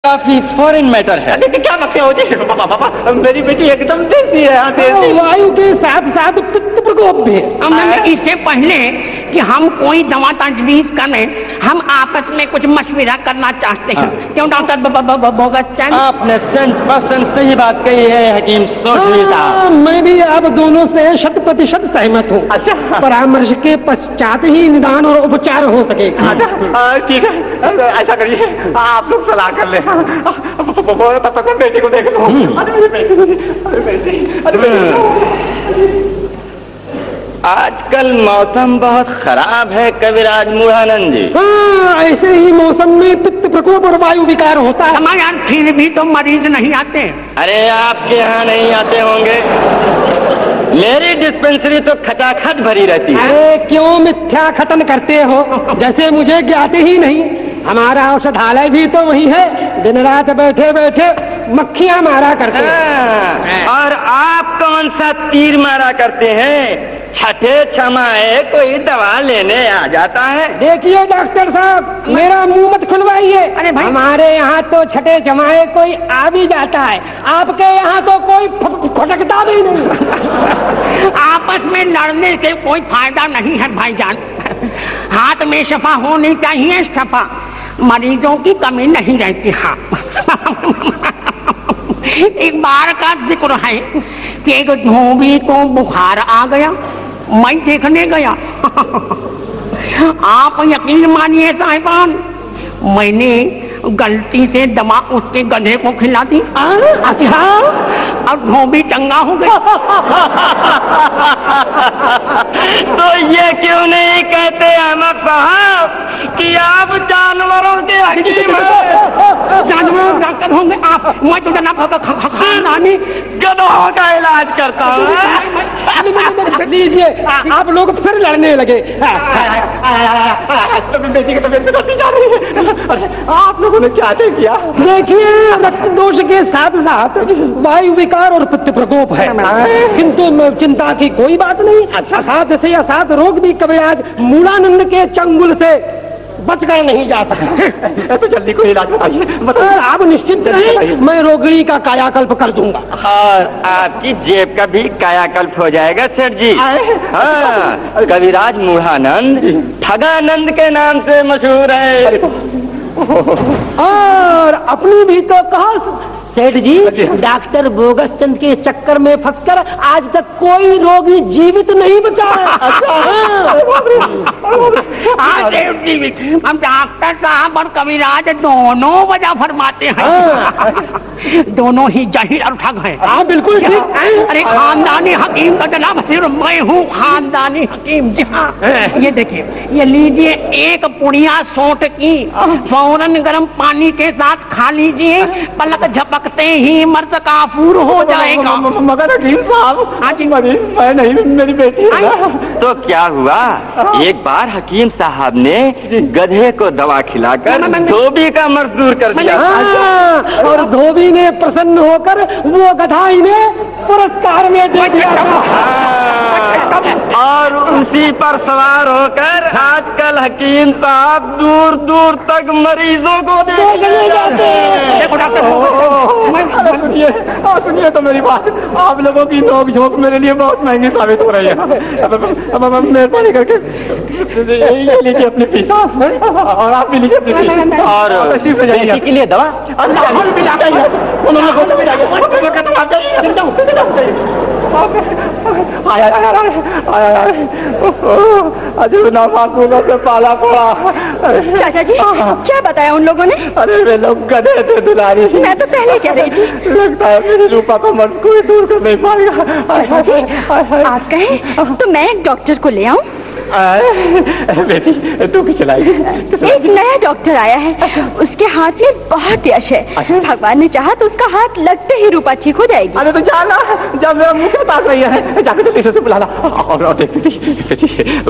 काफी foreign matter है। क्या लगते हो जी? पापा मेरी बेटी एकदम देसी है। देसी वायु के साथ साथ पित्त प्रकोप भी। इससे पहले कि हम कोई दवा तजवीज करें, हम आपस में कुछ मशविरा करना चाहते हैं। क्यों डॉक्टर बोगस चंद? आपने 100% सही बात कही है हकीम चौधरी साहब। मैं भी आप दोनों से 100% सहमत हूँ। अच्छा। परामर्श के पश्चात ही निदान और उपचार हो सकेगा। अच्छा ठीक है, ऐसा करिए आप लोग सलाह कर ले। तब तक मैं बेटी को देख लूँ। अरे मेरी बेटी, अरे बेटी, अरे बेटी। आजकल मौसम बहुत खराब है कविराज मूढ़ानंद जी। हाँ, ऐसे ही मौसम में पित्त प्रकोप और वायु विकार होता है। हमारे यहाँ फिर भी तो मरीज नहीं आते। अरे आपके यहाँ नहीं आते होंगे, मेरी डिस्पेंसरी तो खचाखच भरी रहती है। अरे क्यों मिथ्या खतन करते हो, जैसे मुझे ज्ञात ही नहीं। हमारा औषधालय भी तो वही है, दिन रात बैठे बैठे मक्खियां मारा करते हैं। और आप कौन सा तीर मारा करते हैं? छठे छमाए कोई दवा लेने आ जाता है। देखिए डॉक्टर साहब, मेरा मुंह मत खुलवाइए। अरे भाई, हमारे यहाँ तो छठे छमाए कोई आ भी जाता है, आपके यहाँ तो कोई फटकता भी नहीं। आपस में लड़ने से कोई फायदा नहीं है भाईजान। हाथ में शफा होनी चाहिए, शफा। मरीजों की कमी नहीं रहती। हाँ एक बार का जिक्र है कि एक धोबी को बुखार आ गया, मैं देखने गया। आप यकीन मानिए साहिबान, मैंने गलती से दवा उसके गधे को खिला दी। अच्छा, और धोबी चंगा हो गया। तो ये क्यों नहीं कहते अहमद साहब कि आप जानवरों के हकीम हैं? जानवर डॉक्टर होंगे आप, मैं तो जनाब खानदानी गधों का इलाज करता हूँ। लीजिए, आप लोग फिर लड़ने लगे। बेटी की तबीयत बिगड़ती जा रही है। आप लोगों ने क्या किया? देखिए, रक्त दोष के साथ साथ वायु विकार और पित्त प्रकोप है, किंतु चिंता की कोई बात नहीं। असाध से असाध रोग भी कविराज मूढ़ानंद के चंगुल से बच कर नहीं जा सकता। तो जल्दी कोई इलाज बताइए। आप निश्चिंत रहें, मैं रोगिणी का कायाकल्प कर दूंगा। और आपकी जेब का भी कायाकल्प हो जाएगा सेठ जी। हाँ, कविराज मूढ़ानंद ठगानंद के नाम से मशहूर है। और अपनी भी तो कहा सेठ जी, डॉक्टर बोगस चंद के चक्कर में फंसकर आज तक कोई रोगी जीवित नहीं बचा। हाँ सेठ जी, हम डॉक्टर साहब और कविराज दोनों वजह फरमाते हैं। दोनों ही जाहिर और ठग हैं। हाँ बिल्कुल ठीक। अरे खानदानी हकीम का जनाब सिर्फ मैं हूँ, खानदानी हकीम। जी हाँ, ये देखिए, ये लीजिए एक पुड़िया सोंठ की, फौरन गर्म पानी के साथ खा लीजिए, पलक झपकते ही मर्द काफूर हो जाएगा। मगर हकीम साहब, हाँ जी, मैं नहीं, मेरी बेटी है। तो क्या हुआ, एक बार हकीम साहब ने गधे को दवा खिलाकर धोबी का मर्ज दूर कर दिया। और धोबी ने प्रसन्न होकर वो गधा इन्हें पुरस्कार में दे दिया। और उसी पर सवार होकर आजकल हकीम साहब दूर दूर तक मरीजों को देखने जाते हैं। देखो डॉक्टर, सुनिए तो मेरी बात, आप लोगों की नोक झोंक मेरे लिए बहुत महंगी साबित हो रही है। अब मेहरबानी करके ये लीजिए अपनी फीस, और आप भी लीजिए अपनी फीस, और बेटी के लिए दवा। अजूब नामाकूलों से पाला पड़ा। चाचा जी, क्या बताया उन लोगों ने? अरे वे लोग गधे थे दुलारी। मैं तो पहले कह रही थी। लगता है मेरी रूपा का मर्ज कोई दूर कर नहीं पाएगा। चाचा जी, आप कहें तो मैं एक डॉक्टर को ले आऊं? बेटी तू भी चलाएगी? एक नया डॉक्टर आया है, उसके हाथ में बहुत यश है। भगवान ने चाहा तो उसका हाथ लगते ही रूपा ठीक हो जाएगी। अरे तो जाना, जब मेरा मुंह के पास रही है, जाकर तो किसी से बुलाना। और देख बेटी,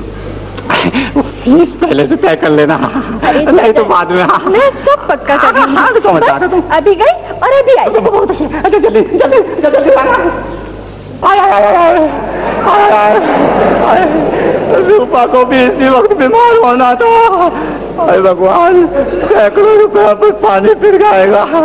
फीस पहले से तय कर लेना, नहीं तो बाद में। मैं सब पक्का कर दूंगी। अभी गई और अभी आई। अच्छा जल्दी जल्दी जल्दी रूपा को भी इसी वक्त बीमार होना था। अरे भगवान, सैकड़ों रुपया पर पानी फिर जाएगा।